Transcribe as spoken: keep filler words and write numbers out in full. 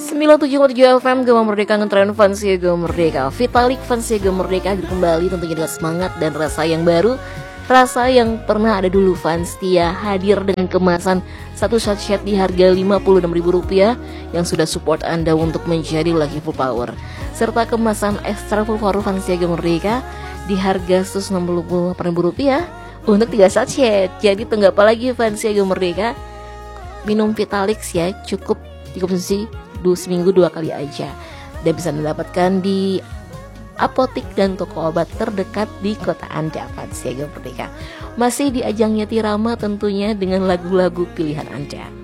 sembilan puluh tujuh koma tujuh F M Gema Merdeka, ngetren fans ya Gema Merdeka. Vitalik fans ya Gema Merdeka hadir kembali tentunya dengan semangat dan rasa yang baru. Rasa yang pernah ada dulu. Fans setia hadir dengan kemasan satu sachet di harga lima puluh enam ribu rupiah yang sudah support Anda untuk menjadi Lucky Full Power. Serta kemasan extra full power fans ya Gema Merdeka di harga seratus enam puluh delapan ribu rupiah untuk tiga sachet. Jadi tunggu apa lagi fans ya Gema Merdeka? Minum Vitalix ya, cukup dikonsumsi dua seminggu dua kali aja. Dan bisa mendapatkan di apotik dan toko obat terdekat di kota Anda, fans ya Gema Merdeka. Masih di ajang Yatirama tentunya dengan lagu-lagu pilihan Anda.